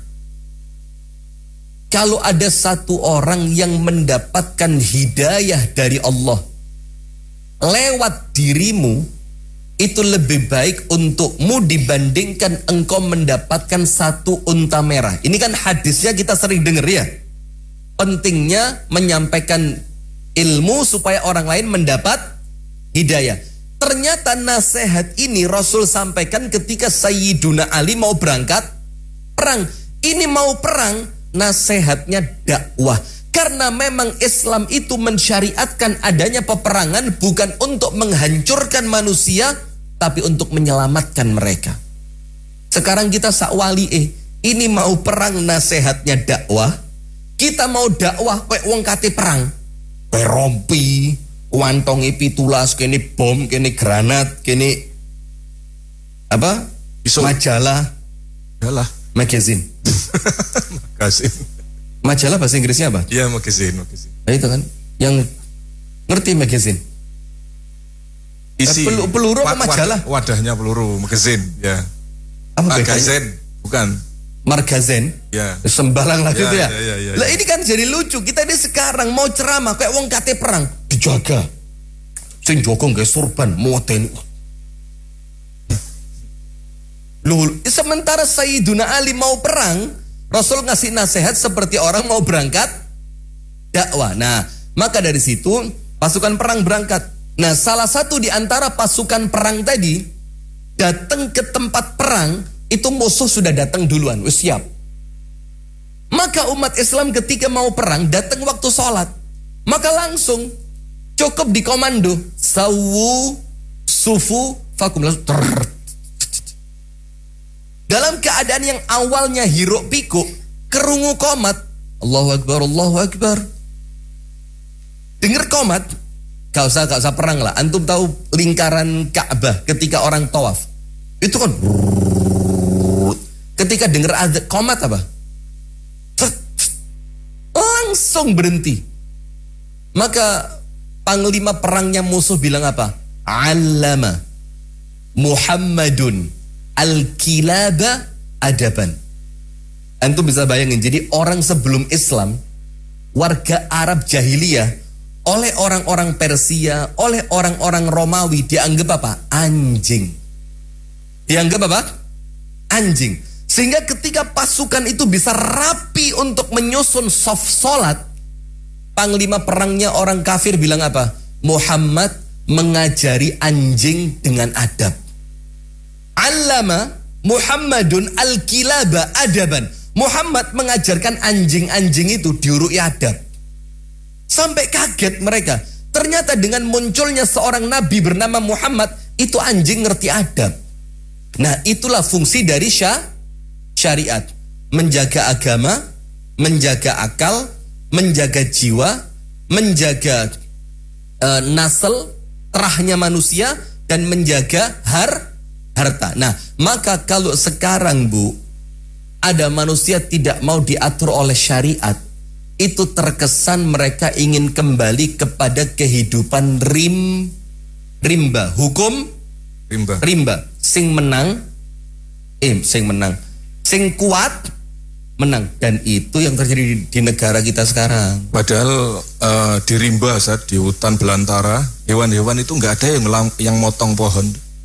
Kalau ada satu orang yang mendapatkan hidayah dari Allah lewat dirimu, itu lebih baik untukmu dibandingkan engkau mendapatkan satu unta merah. Ini kan hadisnya kita sering dengar ya. Pentingnya menyampaikan ilmu supaya orang lain mendapat hidayah. Ternyata nasihat ini Rasul sampaikan ketika Sayyiduna Ali mau berangkat perang. Ini mau perang, nasihatnya dakwah. Karena memang Islam itu mensyariatkan adanya peperangan bukan untuk menghancurkan manusia, tapi untuk menyelamatkan mereka. Sekarang kita sakwali eh, ini mau perang, nasihatnya dakwah. Kita mau dakwah kayak wong kate perang. Kayak rompi, wantongi pitulas, kene bom, kene granat, kene apa? Iso. Majalah. Majalah. Magazine. Magazine. Majalah bahasa Inggrisnya apa? Iya, magazine, magazine. Nah itu kan, yang ngerti magazine. Isi eh, peluru apa majalah? Wadahnya peluru, magazine, ya. Apa magazine, bukan. Margazen, ya. Sembarang lah ya, gitu ya. ya, ya, ya, ya. Lah ini kan jadi lucu. Kita ini sekarang mau ceramah kayak wong kate perang, dijaga. Sing joko nggak surban, modern. Loh, sementara Sayyiduna Ali mau perang, Rasul ngasih nasihat seperti orang mau berangkat dakwah. Nah, maka dari situ pasukan perang berangkat. Nah, salah satu di antara pasukan perang tadi datang ke tempat perang. Itu musuh sudah datang duluan, wis siap. Maka umat Islam ketika mau perang datang waktu sholat, maka langsung cukup dikomando sawu sufu fakum, langsung ter. Dalam keadaan yang awalnya hiruk pikuk, kerungu komat, Allahu Akbar, Allahu Akbar. Dengar komat, gak usah gak usah perang lah. Antum tahu lingkaran Ka'bah ketika orang tawaf, itu kan ketika dengar azan qomat apa? Langsung berhenti. Maka panglima perangnya musuh bilang apa? Allama Muhammadun al-kilaba adaban. Antum bisa bayangin, jadi orang sebelum Islam warga Arab jahiliyah, oleh orang-orang Persia, oleh orang-orang Romawi dianggap apa? Anjing. Dianggap apa? Anjing. Sehingga ketika pasukan itu bisa rapi untuk menyusun saf solat, panglima perangnya orang kafir bilang apa? Muhammad mengajari anjing dengan adab. Allama Muhammadun al-kilaba adaban. Muhammad mengajarkan anjing-anjing itu diurui adab. Sampai kaget mereka. Ternyata dengan munculnya seorang nabi bernama Muhammad, itu anjing ngerti adab. Nah, itulah fungsi dari syah syariat, menjaga agama, menjaga akal, menjaga jiwa, menjaga uh, nasl, terahnya manusia, dan menjaga har, harta. Nah, maka kalau sekarang Bu, ada manusia tidak mau diatur oleh syariat, itu terkesan mereka ingin kembali kepada kehidupan rim, rimba, hukum rimba, rimba, sing menang, eh, sing menang. Sing kuat menang, dan itu yang terjadi di, di negara kita sekarang. Padahal uh, di rimba saat di hutan belantara, hewan-hewan itu nggak ada yang melang, yang motong pohon.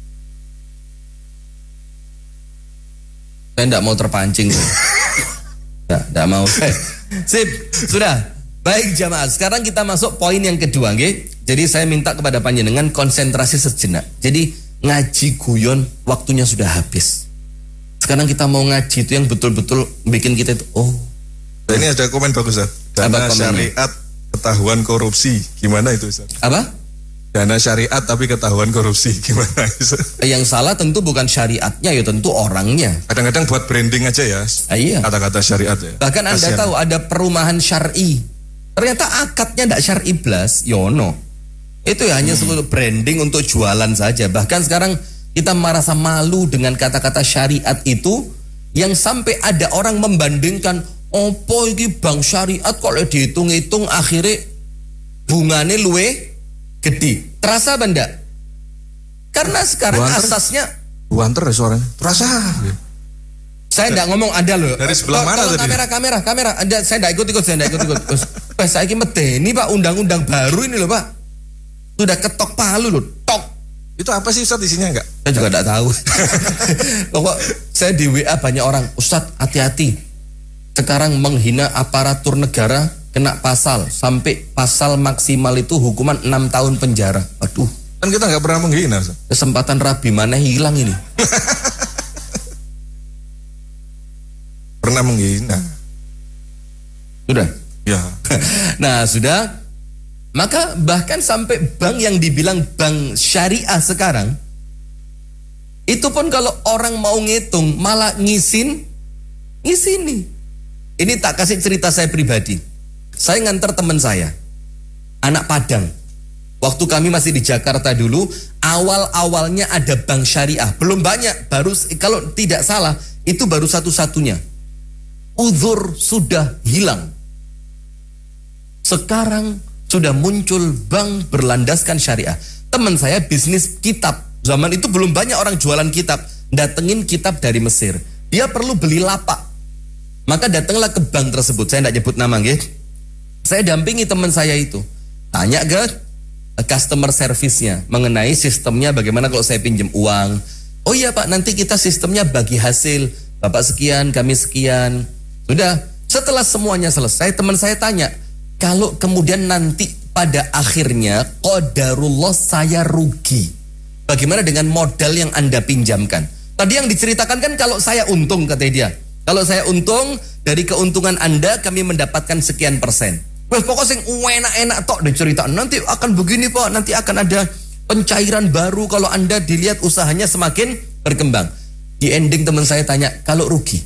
Saya nggak mau terpancing. Nggak, nggak mau. Sip, sudah. Baik jamaah, sekarang kita masuk poin yang kedua, okay? Jadi saya minta kepada panjenengan konsentrasi sejenak. Jadi ngaji guyon waktunya sudah habis. Sekarang kita mau ngaji itu yang betul-betul bikin kita itu, oh. Ini ada komen bagus, Ustaz. Dana syariat ketahuan korupsi, gimana itu, Ustaz? Apa? Dana syariat tapi ketahuan korupsi, gimana, Ustaz? Yang salah tentu bukan syariatnya, ya tentu orangnya. Kadang-kadang buat branding aja ya, ah, iya. kata-kata syariat ya. Bahkan Anda Kasian. Tahu ada perumahan syar'i. Ternyata akadnya tidak syar'i blas, yono. Itu ya hanya hmm. branding untuk jualan saja. Bahkan sekarang kita merasa malu dengan kata-kata syariat itu, yang sampai ada orang membandingkan, opo iki bank syariat kalau dihitung-hitung akhirnya bunganya luwe gede. Terasa apa enggak? Karena sekarang buanter, asasnya buanter suaranya. Terasa. Saya enggak ngomong ada loh. Dari sebelah mana tadi? Kamera, kamera, kamera. Anda, saya enggak ikut-ikut, saya enggak ikut-ikut. Pas saya ini medeni Pak, undang-undang baru ini loh Pak. Sudah ketok palu loh, tok. Itu apa sih Ustaz isinya enggak? Saya juga enggak tahu. Pokok saya di W A banyak orang, Ustaz hati-hati. Sekarang menghina aparatur negara kena pasal, sampai pasal maksimal itu hukuman enam tahun penjara. Aduh. Kan kita enggak pernah menghina, Ustaz. Kesempatan Rabi mana hilang ini? Pernah menghina. Sudah? Ya. Nah, sudah. Maka bahkan sampai bank yang dibilang bank syariah sekarang, itu pun kalau orang mau ngitung malah ngisin, ngisini. Ini tak kasih cerita saya pribadi. Saya nganter teman saya, anak Padang. Waktu kami masih di Jakarta dulu, awal-awalnya ada bank syariah. Belum banyak, baru kalau tidak salah, itu baru satu-satunya. Uzur sudah hilang. Sekarang sudah muncul bank berlandaskan syariah. Teman saya bisnis kitab. Zaman itu belum banyak orang jualan kitab. Datengin kitab dari Mesir. Dia perlu beli lapak. Maka datanglah ke bank tersebut. Saya tidak nyebut nama, nggih. Saya dampingi teman saya itu. Tanya ke customer service-nya mengenai sistemnya bagaimana kalau saya pinjam uang. Oh iya Pak, nanti kita sistemnya bagi hasil. Bapak sekian, kami sekian. Sudah, setelah semuanya selesai, teman saya tanya, kalau kemudian nanti pada akhirnya qadarullah saya rugi, bagaimana dengan modal yang Anda pinjamkan? Tadi yang diceritakan kan kalau saya untung, kata dia. Kalau saya untung, dari keuntungan Anda kami mendapatkan sekian persen. Wes pokoknya sing enak-enak tok diceritakan. Nanti akan begini Pak, nanti akan ada pencairan baru kalau Anda dilihat usahanya semakin berkembang. Di ending teman saya tanya, kalau rugi?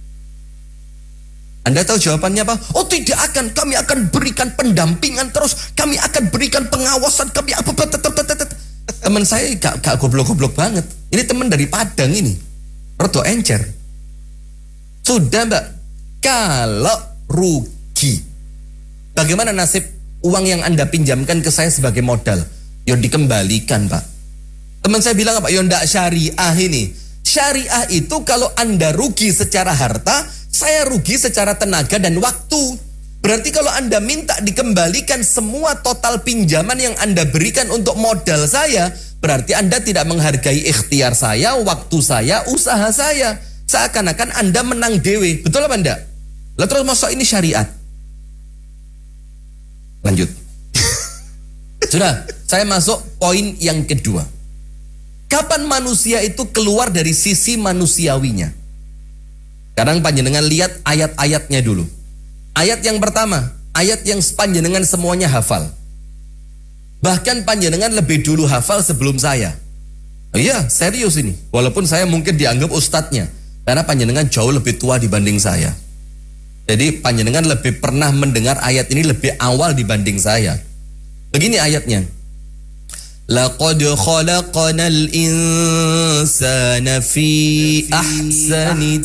Anda tahu jawabannya apa? Oh tidak akan, kami akan berikan pendampingan terus, kami akan berikan pengawasan, kami apa? Teman saya gak, gak goblok-goblok banget. Ini teman dari Padang ini, rodo encer. Sudah Mbak, kalau rugi, bagaimana nasib uang yang Anda pinjamkan ke saya sebagai modal? Ya dikembalikan Pak. Teman saya bilang apa? Ya ndak syariah ini. Syariah itu kalau Anda rugi secara harta, saya rugi secara tenaga dan waktu. Berarti kalau Anda minta dikembalikan semua total pinjaman yang Anda berikan untuk modal saya, berarti Anda tidak menghargai ikhtiar saya, waktu saya, usaha saya. Seakan-akan Anda menang dewe. Betul apa enggak? Lalu terus masuk ini syariat. Lanjut. Sudah, saya masuk poin yang kedua. Kapan manusia itu keluar dari sisi manusiawinya? Sekarang panjenengan lihat ayat-ayatnya dulu. Ayat yang pertama, ayat yang panjenengan semuanya hafal. Bahkan panjenengan lebih dulu hafal sebelum saya. Oh iya, serius ini. Walaupun saya mungkin dianggap ustadznya, karena panjenengan jauh lebih tua dibanding saya. Jadi panjenengan lebih pernah mendengar ayat ini lebih awal dibanding saya. Begini ayatnya. Laqad khalaqnal insana fi ahsani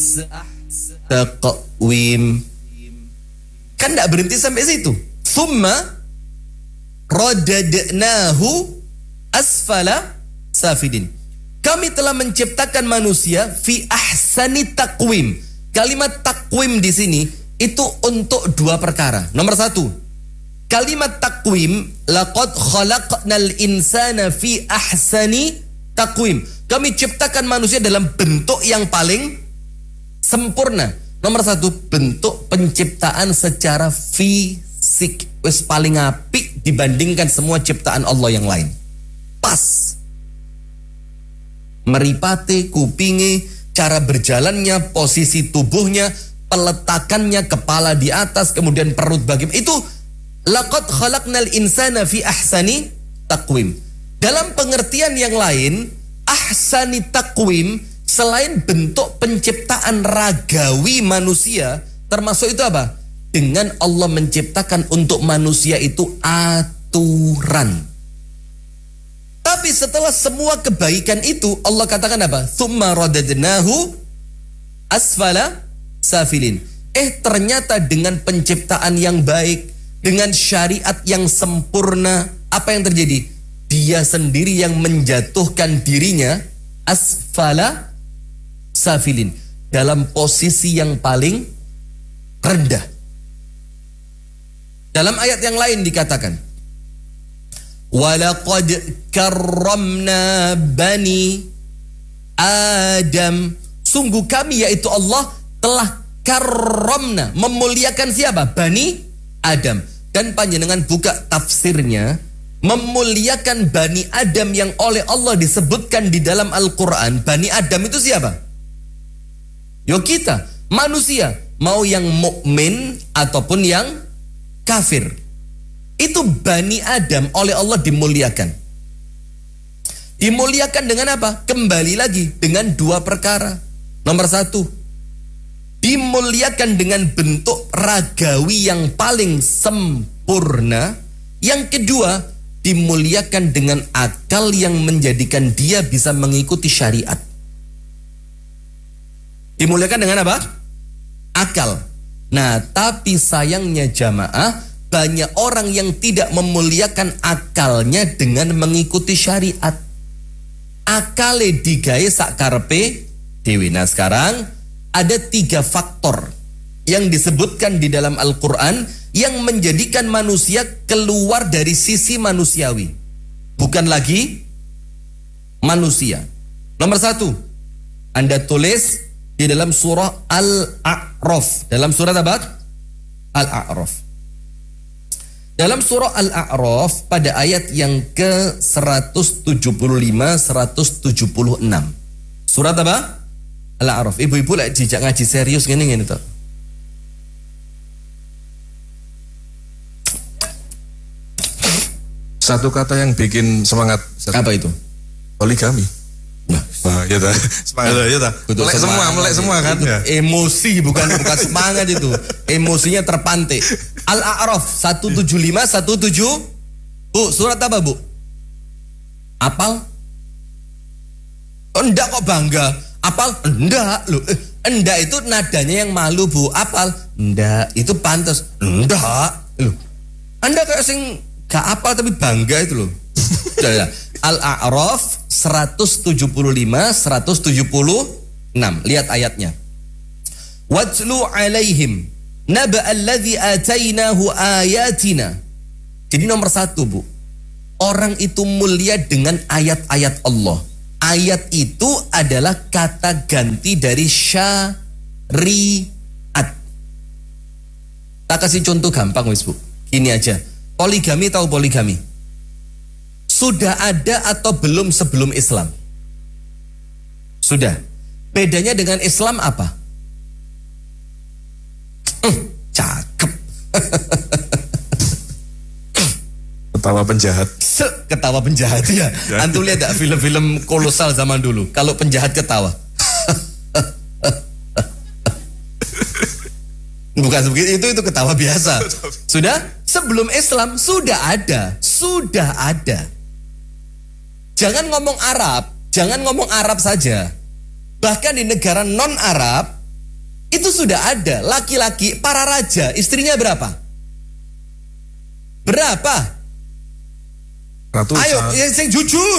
taqwim. Kan tidak berhenti sampai situ. Thumma radadnahu asfala safidin. Kami telah menciptakan manusia fi ahsani taqwim. Kalimat taqwim di sini itu untuk dua perkara. Nomor satu, kalimat taqwim, laqad khalaqnal insana fi ahsani taqwim. Kami ciptakan manusia dalam bentuk yang paling sempurna. Nomor satu, bentuk penciptaan secara fisik wis paling apik dibandingkan semua ciptaan Allah yang lain. Pas. Meripate, kupingi, cara berjalannya, posisi tubuhnya, peletakannya, kepala di atas, kemudian perut bagaimana. Itu laqad khalaqnal insana fi ahsani taqwim. Dalam pengertian yang lain, ahsani taqwim selain bentuk penciptaan ragawi manusia, termasuk itu apa? Dengan Allah menciptakan untuk manusia itu aturan. Tapi setelah semua kebaikan itu, Allah katakan apa? Tsumma radadnahu asfala safilin. Eh ternyata dengan penciptaan yang baik, dengan syariat yang sempurna, apa yang terjadi? Dia sendiri yang menjatuhkan dirinya asfala safilin, dalam posisi yang paling rendah. Dalam ayat yang lain dikatakan, walaqad karramna bani Adam. Sungguh kami yaitu Allah telah karramna, memuliakan siapa? Bani Adam. Dan panjenengan buka tafsirnya, memuliakan Bani Adam yang oleh Allah disebutkan di dalam Al-Quran. Bani Adam itu siapa? Yo kita, manusia, mau yang mukmin ataupun yang kafir. Itu Bani Adam oleh Allah dimuliakan. Dimuliakan dengan apa? Kembali lagi dengan dua perkara. Nomor satu, dimuliakan dengan bentuk ragawi yang paling sempurna. Yang kedua, dimuliakan dengan akal yang menjadikan dia bisa mengikuti syariat. Dimuliakan dengan apa? Akal. Nah, tapi sayangnya jamaah, banyak orang yang tidak memuliakan akalnya dengan mengikuti syariat. Akale digawe sakarepe dewe. Nah, sekarang ada tiga faktor yang disebutkan di dalam Al-Quran yang menjadikan manusia keluar dari sisi manusiawi, bukan lagi manusia. Nomor satu, Anda tulis di dalam surah Al-A'raf. Dalam surat apa? Al-A'raf. Dalam surah Al-A'raf pada ayat yang ke seratus tujuh puluh lima seratus tujuh puluh enam. Surat apa? Al-A'raf. Ibu-ibu lek dijak ngaji serius ngene ngene to. Satu kata yang bikin semangat. Apa itu? Poligami. Nah, ya ta. Semangat ya ta. Melek semua, melek semua kan. Itu emosi bukan bukan semangat itu. Emosinya terpantik. Al-A'raf seratus tujuh puluh lima seratus tujuh. Bu, surat apa, Bu? Apal? Oh, enggak kok bangga. Apal? Enggak loh. Eh, enggak itu nadanya yang malu, Bu. Apal? Enggak, itu pantas. Enggak loh. Anda kayak sing gak apal tapi bangga itu loh. Al-A'raf seratus tujuh puluh lima seratus tujuh puluh enam. Lihat ayatnya. Watlu alaihim naba alladzi atainahu ayatina. Jadi nomor satu, Bu, orang itu mulia dengan ayat-ayat Allah. Ayat itu adalah kata ganti dari syariat. Tak kasih contoh gampang, wis, Bu. Gini aja. Poligami, tahu poligami? Sudah ada atau belum sebelum Islam? Sudah. Bedanya dengan Islam apa? Hmm, cakep. Ketawa penjahat. Se ketawa penjahat ya. Antum lihat gak film-film kolosal zaman dulu? Kalau penjahat ketawa. Bukan begitu, itu itu ketawa biasa. Sudah? Sebelum Islam sudah ada, sudah ada. Jangan ngomong Arab, jangan ngomong Arab saja. Bahkan di negara non-Arab itu sudah ada laki-laki para raja, istrinya berapa? Berapa? Ratusan. Ayo, yang jujur.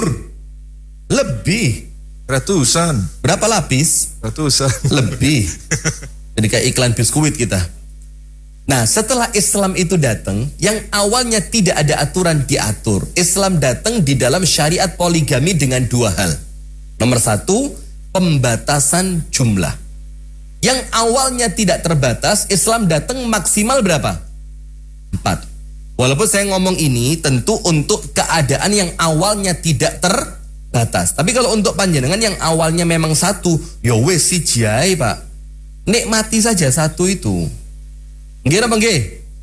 Lebih. Ratusan. Berapa lapis? Ratusan. Lebih. Jadi kayak iklan biskuit kita. Nah, setelah Islam itu datang, yang awalnya tidak ada aturan diatur. Islam datang di dalam syariat poligami dengan dua hal. Nomor satu, pembatasan jumlah. Yang awalnya tidak terbatas, Islam datang maksimal berapa? Empat. Walaupun saya ngomong ini tentu untuk keadaan yang awalnya tidak terbatas. Tapi kalau untuk panjenengan yang awalnya memang satu, ya wes si jai, Pak. Nikmati saja satu itu. Nggih apa nggih?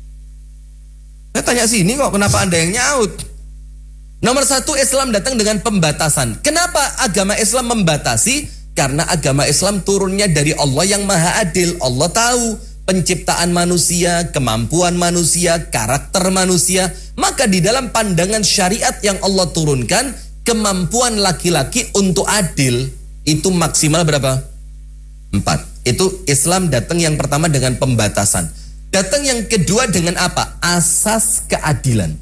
Saya tanya sini kok, kenapa Anda yang nyaut? Nomor satu, Islam datang dengan pembatasan. Kenapa agama Islam membatasi? Karena agama Islam turunnya dari Allah yang maha adil. Allah tahu penciptaan manusia, kemampuan manusia, karakter manusia. Maka di dalam pandangan syariat yang Allah turunkan, kemampuan laki-laki untuk adil itu maksimal berapa? Empat. Itu Islam datang yang pertama dengan pembatasan. Datang yang kedua dengan apa? Asas keadilan.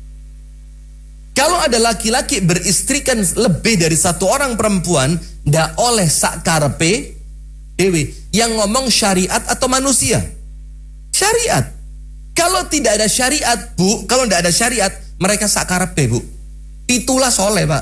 Kalau ada laki-laki beristrikan lebih dari satu orang perempuan, ndak oleh sak karepe dewe. Yang ngomong syariat atau manusia? Syariat. Kalau tidak ada syariat, Bu, kalau tidak ada syariat, mereka sak karepe, Bu. Pitulah soleh, Pak.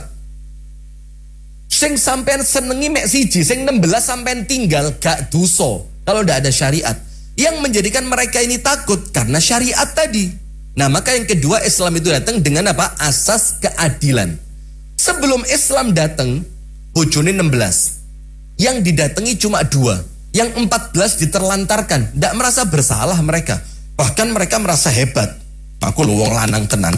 Sing sampean senengi mek siji, sing enam belas sampean tinggal gak duso. Kalau ndak ada syariat. Yang menjadikan mereka ini takut karena syariat tadi. Nah, maka yang kedua, Islam itu datang dengan apa? Asas keadilan. Sebelum Islam datang, bojone enam belas. Yang didatangi cuma dua. Yang empat belas diterlantarkan. Tidak merasa bersalah mereka. Bahkan mereka merasa hebat. Aku lu wong lanang tenan.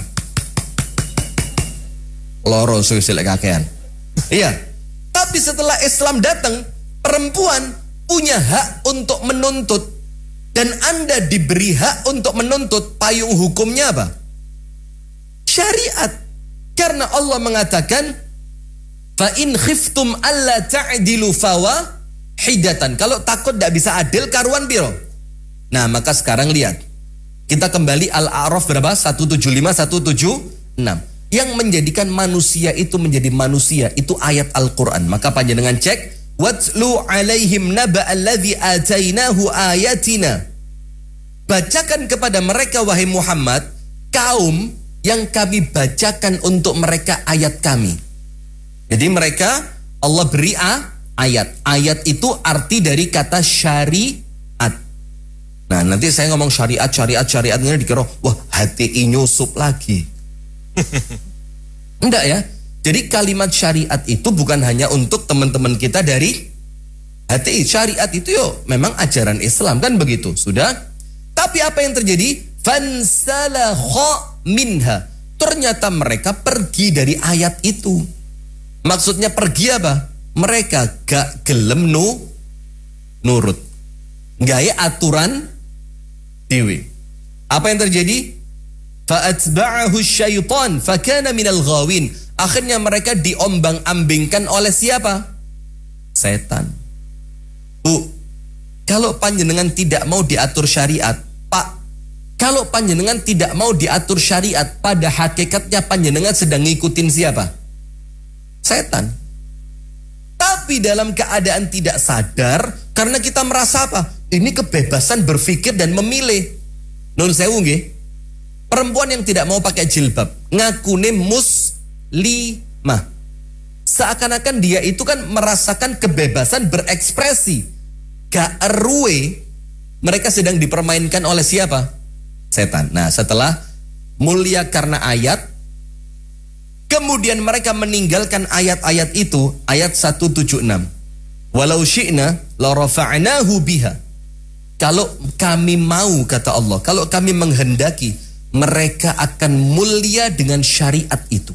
Loro susilek kakean. Iya. Tapi setelah Islam datang, perempuan punya hak untuk menuntut. Dan Anda diberi hak untuk menuntut. Payung hukumnya apa? Syariat. Karena Allah mengatakan, fa in khiftum alla ta'dilu fawahidatan. Kalau takut tidak bisa adil, karuan piro? Nah, maka sekarang lihat. Kita kembali Al-A'raf berapa? seratus tujuh puluh lima, seratus tujuh puluh enam. Yang menjadikan manusia itu menjadi manusia, itu ayat Al-Quran. Maka panjenengan cek, watlu alaihim naba alladhi atainahu ayatina. Bacakan kepada mereka, wahai Muhammad, kaum yang kami bacakan untuk mereka ayat kami. Jadi mereka, Allah beri a, ayat. Ayat itu arti dari kata syariat. Nah, nanti saya ngomong syariat, syariat, syariat, ini dikira, wah H T I nyusup lagi. Enggak ya. Jadi kalimat syariat itu bukan hanya untuk teman-teman kita dari H T I. Syariat itu yo memang ajaran Islam, kan begitu. Sudah. Tapi apa yang terjadi? Fansalakha minha. Ternyata mereka pergi dari ayat itu. Maksudnya pergi apa? Mereka gak gelem nu nurut. Gaya aturan dewi. Apa yang terjadi? Fa'atba'ahu syaitan fakana minal ghawin. Akhirnya mereka diombang-ambingkan oleh siapa? Setan. Bu, kalau panjenengan tidak mau diatur syariat, Pak, kalau panjenengan tidak mau diatur syariat, pada hakikatnya panjenengan sedang ngikutin siapa? Setan. Tapi dalam keadaan tidak sadar, karena kita merasa apa? ini kebebasan berpikir dan memilih. Nun sewu nggih. Perempuan yang tidak mau pakai jilbab ngakune muslimah. Seakan-akan dia itu kan merasakan kebebasan berekspresi. Gak eruwe mereka sedang dipermainkan oleh siapa? Setan. Nah, setelah mulia karena ayat, kemudian mereka meninggalkan ayat-ayat itu, ayat seratus tujuh puluh enam. Walau syi'na la rafa'nahu biha. Kalau kami mau, kata Allah, kalau kami menghendaki, mereka akan mulia dengan syariat itu.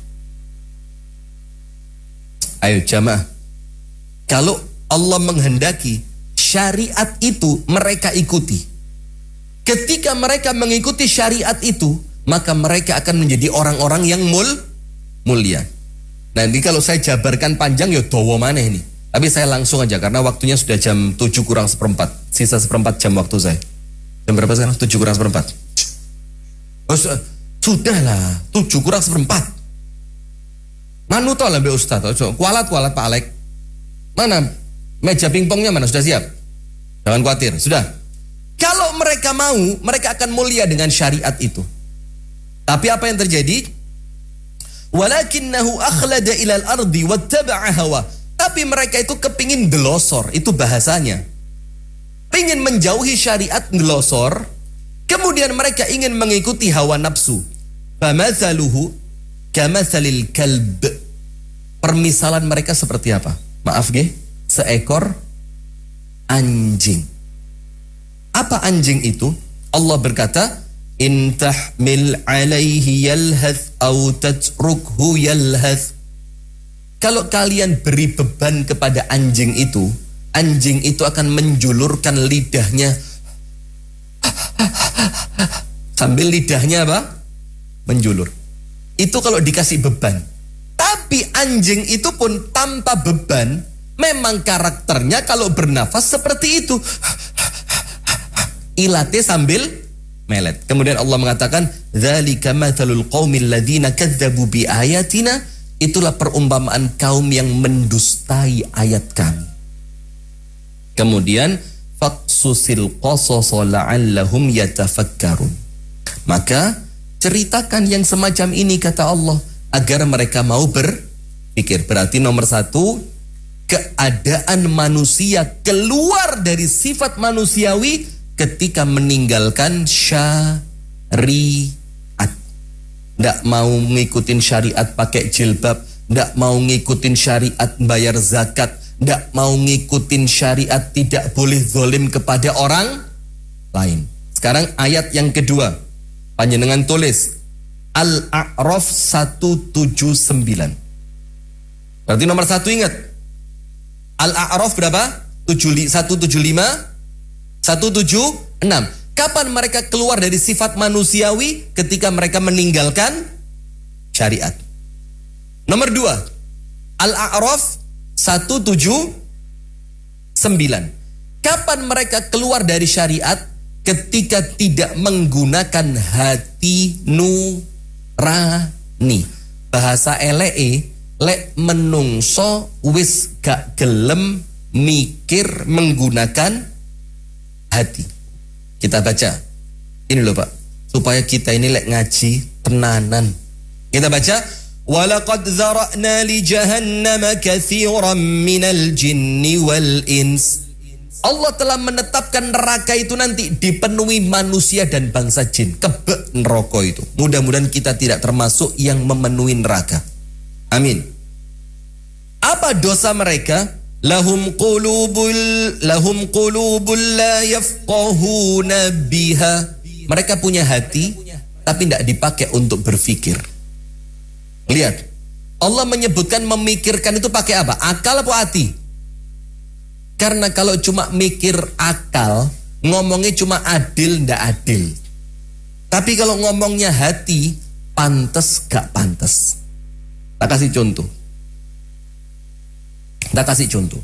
Ayo jamaah, kalau Allah menghendaki, syariat itu mereka ikuti. Ketika mereka mengikuti syariat itu, maka mereka akan menjadi orang-orang yang mul mulia. Nanti kalau saya jabarkan panjang ya dawa maneh ini. Tapi saya langsung aja karena waktunya sudah jam tujuh kurang seperempat. Sisa seperempat jam waktu saya. Jam berapa sekarang? tujuh kurang seperempat. Oh, sudahlah, tujuh kurang seperempat. Manu tol lebih Ustaz. Kualat-kualat Pak Alek. Mana meja pingpongnya mana? Sudah siap? Jangan khawatir, sudah. Kalau mereka mau, mereka akan mulia dengan syariat itu. Tapi apa yang terjadi? Walakinnahu akhlada ilal ardi wattaba'a hawa. Tapi mereka itu kepingin delosor, itu bahasanya. Pingin menjauhi syariat delosor, kemudian mereka ingin mengikuti hawa nafsu. Famathaluhu kamathalil kalb. Permisalan mereka seperti apa? Maaf nggih, seekor anjing. Apa anjing itu? Allah berkata, in tahmil alaihi yalhath au tatrukhu yalhath. Kalau kalian beri beban kepada anjing itu, anjing itu akan menjulurkan lidahnya sambil lidahnya apa? Menjulur. Itu kalau dikasih beban. Tapi anjing itu pun tanpa beban, memang karakternya kalau bernafas seperti itu. Ilate sambil melet. Kemudian Allah mengatakan, dzalika mathalul qaumil ladzina kadzdzabu bi ayatina. Itulah perumpamaan kaum yang mendustai ayat kami. Kemudian faqsusil qasasa la'allahum yatafakkarun. Maka ceritakan yang semacam ini, kata Allah, agar mereka mau berpikir. Berarti nomor satu, keadaan manusia keluar dari sifat manusiawi ketika meninggalkan syariat. Nggak mau ngikutin syariat pakai jilbab, nggak mau ngikutin syariat bayar zakat, nggak mau ngikutin syariat tidak boleh zolim kepada orang lain. Sekarang ayat yang kedua, panjenengan tulis Al-A'raf seratus tujuh puluh sembilan. Berarti nomor satu ingat, Al-A'raf berapa? seratus tujuh puluh lima, seratus tujuh puluh enam. Kapan mereka keluar dari sifat manusiawi? Ketika mereka meninggalkan syariat. Nomor dua, Al-A'raf seratus tujuh puluh sembilan. Kapan mereka keluar dari syariat? Ketika tidak menggunakan hati nurani. Bahasa eleke, lek menungso wis gak gelem mikir menggunakan hati. Kita baca. Ini loh Pak, supaya kita ini lek ngaji tenanan. Kita baca, walaqad zara'na li jahannama katsiran minal jinni wal ins. Allah telah menetapkan neraka itu nanti dipenuhi manusia dan bangsa jin. Kebek neraka itu. Mudah-mudahan kita tidak termasuk yang memenuhi neraka. Amin. Apa dosa mereka? Lahum qulubul lahum qulubul la yafqahuna biha. Mereka punya hati tapi tidak dipakai untuk berpikir. Lihat, Allah menyebutkan memikirkan itu pakai apa? Akal apa hati? Karena kalau cuma mikir akal, ngomongnya cuma adil ndak adil. Tapi kalau ngomongnya hati, pantes gak pantes. Tak kasih contoh. Tak kasih contoh.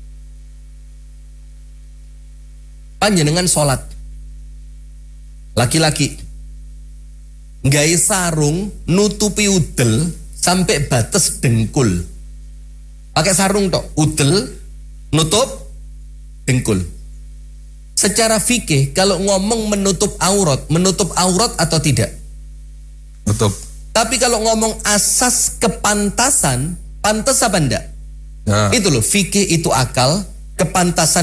Panjenengan sholat, laki-laki nggawe sarung nutupi udel sampai batas dengkul. Pakai sarung tok, udel nutup dengkul. secara fikih kalau ngomong menutup aurat, menutup aurat atau tidak? Tutup. Tapi kalau ngomong asas kepantasan, pantas apa enggak? Ya. Itu loh, fikih itu akal, kepantasan